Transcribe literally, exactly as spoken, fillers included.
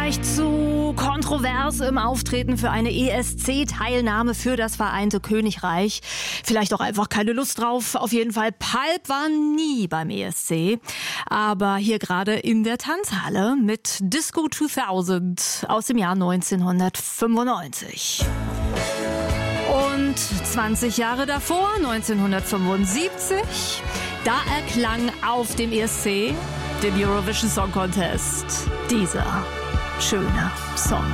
Vielleicht zu kontrovers im Auftreten für eine E S C-Teilnahme für das Vereinte Königreich. Vielleicht auch einfach keine Lust drauf. Auf jeden Fall, Pulp war nie beim E S C. Aber hier gerade in der Tanzhalle mit Disco zweitausend aus dem Jahr neunzehnhundertfünfundneunzig. Und zwanzig Jahre davor, neunzehnhundertfünfundsiebzig, da erklang auf dem E S C, dem Eurovision Song Contest, dieser schöne Song.